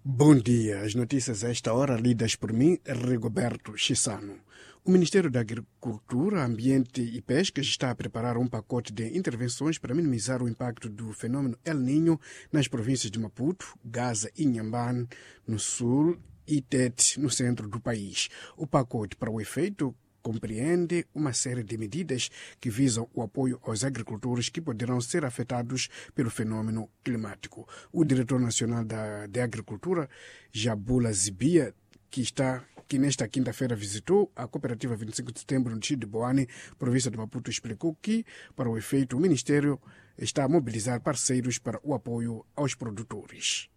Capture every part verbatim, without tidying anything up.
Bom dia. As notícias a esta hora lidas por mim, Rigoberto Chissano. O Ministério da Agricultura, Ambiente e Pesca está a preparar um pacote de intervenções para minimizar o impacto do fenômeno El Niño nas províncias de Maputo, Gaza e Inhambane, no sul, e Tete, no centro do país. O pacote, para o efeito, compreende uma série de medidas que visam o apoio aos agricultores que poderão ser afetados pelo fenômeno climático. O diretor nacional da, de Agricultura, Jabula Zibia, que está que nesta quinta-feira visitou a cooperativa vinte e cinco de setembro no distrito de Boane, província de Maputo, explicou que, para o efeito, o Ministério está a mobilizar parceiros para o apoio aos produtores.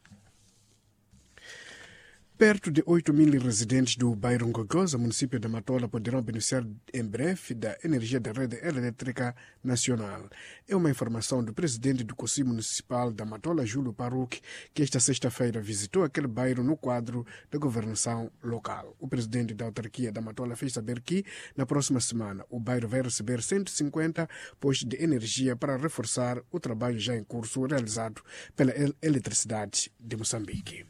Perto de oito mil residentes do bairro Ngogosa, município de Matola, poderão beneficiar em breve da energia da rede elétrica nacional. É uma informação do presidente do Conselho Municipal da Matola, Júlio Paruque, que esta sexta-feira visitou aquele bairro no quadro da governação local. O presidente da autarquia da Matola fez saber que, na próxima semana, o bairro vai receber cento e cinquenta postos de energia para reforçar o trabalho já em curso realizado pela Eletricidade de Moçambique.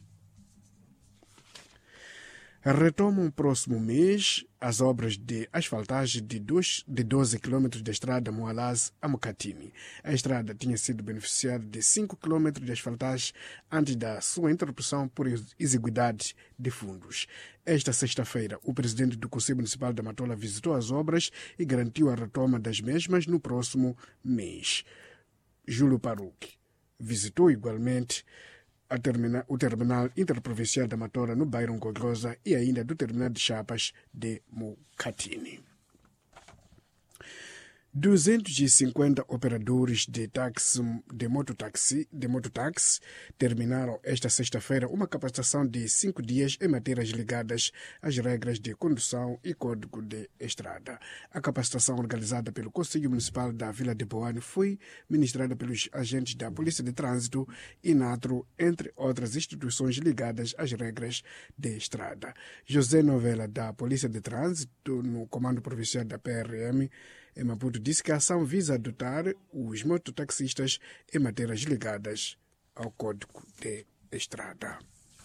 Retomam próximo mês as obras de asfaltagem de, dois, de doze quilômetros da estrada Moalaz a Mocatini. A estrada tinha sido beneficiada de cinco quilômetros de asfaltagem antes da sua interrupção por exiguidade de fundos. Esta sexta-feira, o presidente do Conselho Municipal da Matola visitou as obras e garantiu a retoma das mesmas no próximo mês. Júlio Paruque visitou igualmente A termina, o terminal interprovincial da Matola no bairro Ngogosa e ainda do terminal de chapas de Mocatini. duzentos e cinquenta operadores de táxi, de mototáxi, de mototáxi terminaram esta sexta-feira uma capacitação de cinco dias em matérias ligadas às regras de condução e código de estrada. A capacitação organizada pelo Conselho Municipal da Vila de Boane foi ministrada pelos agentes da Polícia de Trânsito e Natro, entre outras instituições ligadas às regras de estrada. José Novela, da Polícia de Trânsito, no Comando Provincial da P R M, em Maputo, disse que a ação visa adotar os mototaxistas em matérias ligadas ao Código de Estrada.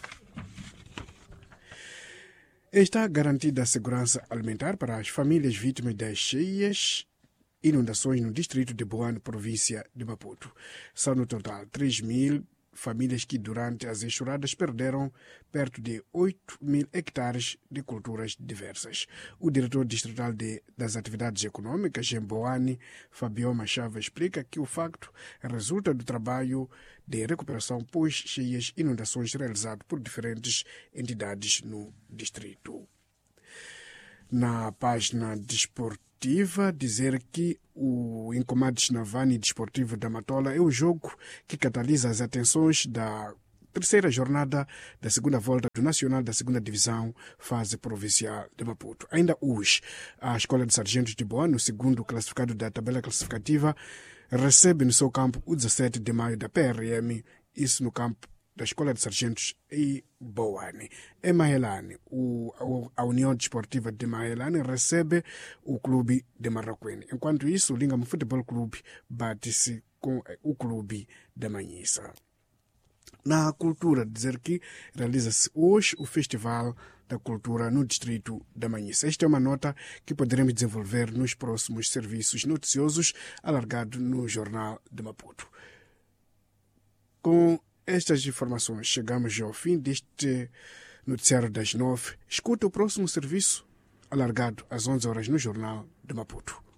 Está garantida a segurança alimentar para as famílias vítimas das cheias inundações no distrito de Boane, província de Maputo. São no total três mil famílias que durante as enxurradas perderam perto de oito mil hectares de culturas diversas. O diretor distrital de, das atividades econômicas em Boane, Fabio Machava, explica que o facto resulta do trabalho de recuperação pós-cheias inundações realizado por diferentes entidades no distrito. Na página desportiva, dizer que o Incomados Navani Desportivo da Matola é o jogo que catalisa as atenções da terceira jornada da segunda volta do Nacional da segunda Divisão, fase provincial de Maputo. Ainda hoje, a Escola de Sargentos de Boa, no segundo classificado da tabela classificativa, recebe no seu campo o dezessete de maio da P R M, isso no campo da Escola de Sargentos e Boane. Em Maelane, o, a União Desportiva de Maelane recebe o Clube de Marroquim. Enquanto isso, o Lingam Futebol Clube bate-se com o Clube da Manhissa. Na cultura, dizer que realiza-se hoje o Festival da Cultura no Distrito da Manhissa. Esta é uma nota que poderemos desenvolver nos próximos serviços noticiosos alargados no Jornal de Maputo. Com estas informações, chegamos ao fim deste noticiário das nove. Escuta o próximo serviço, alargado às onze horas no Jornal de Maputo.